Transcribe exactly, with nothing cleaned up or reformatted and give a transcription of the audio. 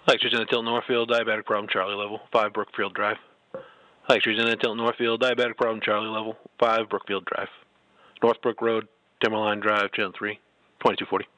Lectures in the Tilton Northfield, diabetic problem, Charlie level, five Brookfield Drive. Lectures in the Tilton Northfield, diabetic problem, Charlie level, five Brookfield Drive. Northbrook Road, Timberline Drive, channel three, twenty-two forty.